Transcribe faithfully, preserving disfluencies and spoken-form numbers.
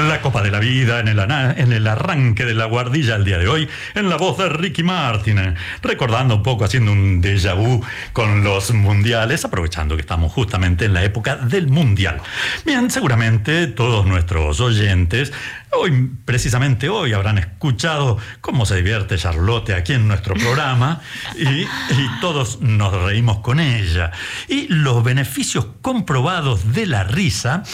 La Copa de la Vida en el, ana- en el arranque de la guardilla el día de hoy, en la voz de Ricky Martin, recordando un poco, haciendo un déjà vu con los mundiales, aprovechando que estamos justamente en la época del mundial. Bien, seguramente todos nuestros oyentes, hoy, precisamente hoy, habrán escuchado cómo se divierte Charlotte aquí en nuestro programa y, y todos nos reímos con ella. Y los beneficios comprobados de la risa